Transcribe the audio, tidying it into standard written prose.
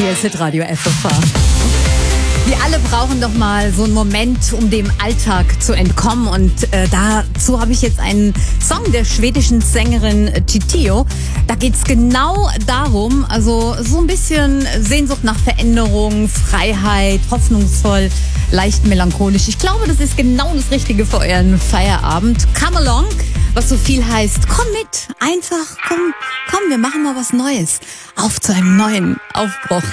Hier ist Hitradio FFH. Wir alle brauchen doch mal so einen Moment, um dem Alltag zu entkommen. Und dazu habe ich jetzt einen Song der schwedischen Sängerin Titio. Da geht's genau darum, also so ein bisschen Sehnsucht nach Veränderung, Freiheit, hoffnungsvoll, leicht melancholisch. Ich glaube, das ist genau das Richtige für euren Feierabend. Come along, was so viel heißt, komm mit, einfach, komm, wir machen mal was Neues. Auf zu einem neuen Aufbruch.